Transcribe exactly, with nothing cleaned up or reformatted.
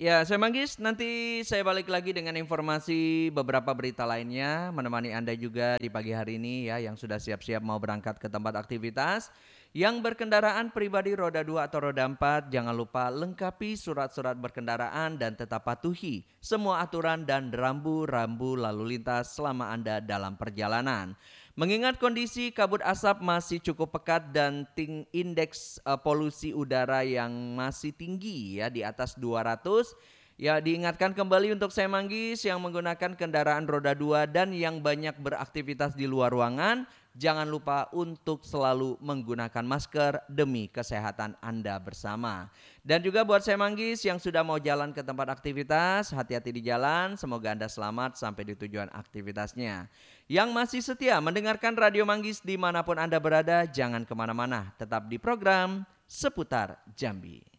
Ya, saya Manggis, nanti saya balik lagi dengan informasi beberapa berita lainnya, menemani Anda juga di pagi hari ini ya, yang sudah siap-siap mau berangkat ke tempat aktivitas. Yang berkendaraan pribadi roda dua atau roda empat, jangan lupa lengkapi surat-surat berkendaraan dan tetap patuhi semua aturan dan rambu-rambu lalu lintas selama Anda dalam perjalanan. Mengingat kondisi kabut asap masih cukup pekat dan ting indeks eh, polusi udara yang masih tinggi ya di atas dua ratus, ya diingatkan kembali untuk saya Manggis yang menggunakan kendaraan roda dua dan yang banyak beraktivitas di luar ruangan, jangan lupa untuk selalu menggunakan masker demi kesehatan Anda bersama. Dan juga buat saya Manggis yang sudah mau jalan ke tempat aktivitas, hati-hati di jalan, semoga Anda selamat sampai di tujuan aktivitasnya. Yang masih setia mendengarkan Radio Manggis dimanapun Anda berada, jangan kemana-mana, tetap di program Seputar Jambi.